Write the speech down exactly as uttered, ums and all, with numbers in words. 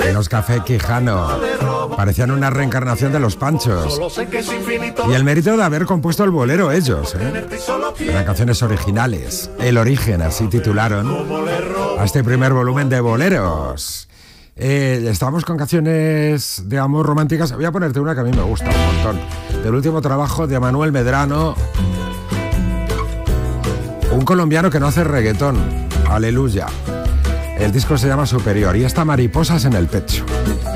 Los Café Quijano. Parecían una reencarnación de los Panchos. Y el mérito de haber compuesto el bolero ellos, ¿eh? Eran canciones originales. El Origen, así titularon a este primer volumen de boleros. Eh, estamos con canciones de amor románticas. Voy a ponerte una que a mí me gusta un montón. Del último trabajo de Manuel Medrano. Un colombiano que no hace reggaetón. Aleluya. El disco se llama Superior y está Mariposas en el pecho.